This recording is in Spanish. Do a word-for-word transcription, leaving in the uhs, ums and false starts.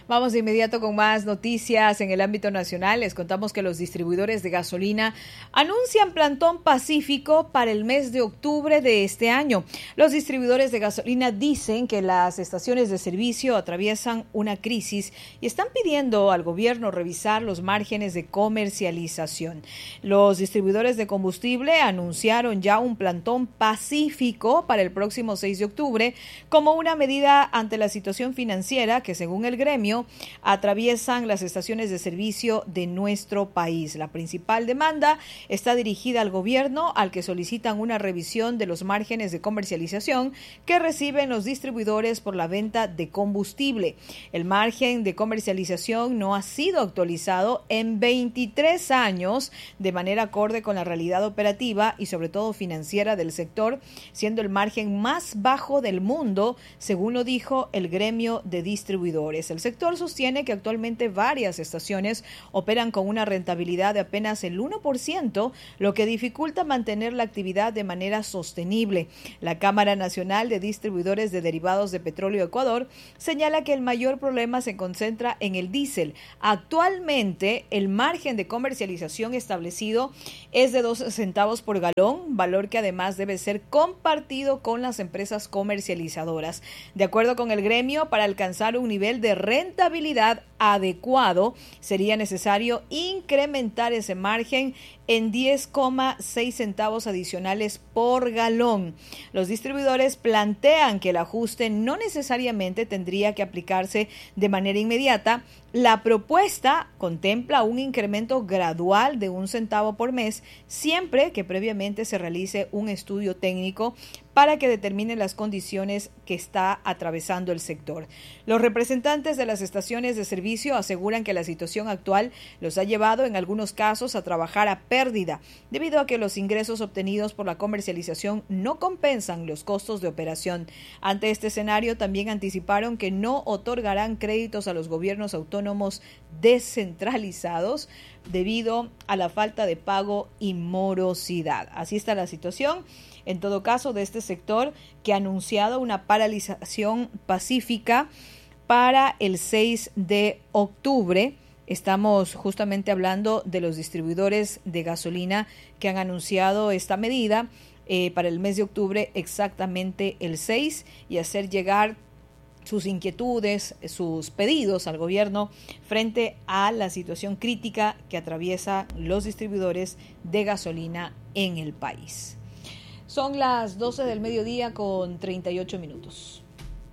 Vamos de inmediato con más noticias en el ámbito nacional. Les contamos que los distribuidores de gasolina anuncian plantón pacífico para el mes de octubre de este año. Los distribuidores de gasolina dicen que las estaciones de servicio atraviesan una crisis y están pidiendo al gobierno revisar los márgenes de comercialización. Los distribuidores de combustible anunciaron ya un plantón pacífico para el próximo seis de octubre como una medida ante la situación financiera que, según el gremio, atraviesan las estaciones de servicio de nuestro país. La principal demanda está dirigida al gobierno, al que solicitan una revisión de los márgenes de comercialización que reciben los distribuidores por la venta de combustible. El margen de comercialización no ha sido actualizado en veintitrés años de manera acorde con la realidad operativa y sobre todo financiera del sector, siendo el margen más bajo del mundo, según lo dijo el gremio de distribuidores. El sector sostiene que actualmente varias estaciones operan con una rentabilidad de apenas el uno por ciento, lo que dificulta mantener la actividad de manera sostenible. La Cámara Nacional de Distribuidores de Derivados de Petróleo de Ecuador señala que el mayor problema se concentra en el diésel. Actualmente, el margen de comercialización establecido es de doce centavos por galón, valor que además debe ser compartido con las empresas comercializadoras. De acuerdo con el gremio, para alcanzar un nivel de rentabilidad adecuado, sería necesario incrementar ese margen en diez coma seis centavos adicionales por galón. Los distribuidores plantean que el ajuste no necesariamente tendría que aplicarse de manera inmediata. La propuesta contempla un incremento gradual de un centavo por mes, siempre que previamente se realice un estudio técnico para que determine las condiciones que está atravesando el sector. Los representantes de las estaciones de servicio aseguran que la situación actual los ha llevado en algunos casos a trabajar a pérdida, debido a que los ingresos obtenidos por la comercialización no compensan los costos de operación. Ante este escenario, también anticiparon que no otorgarán créditos a los gobiernos autónomos descentralizados debido a la falta de pago y morosidad. Así está la situación, en todo caso, de este sector que ha anunciado una paralización pacífica para el seis de octubre. Estamos justamente hablando de los distribuidores de gasolina que han anunciado esta medida eh, para el mes de octubre, exactamente el seis, y hacer llegar sus inquietudes, sus pedidos al gobierno frente a la situación crítica que atraviesa los distribuidores de gasolina en el país. Son las doce del mediodía con treinta y ocho minutos.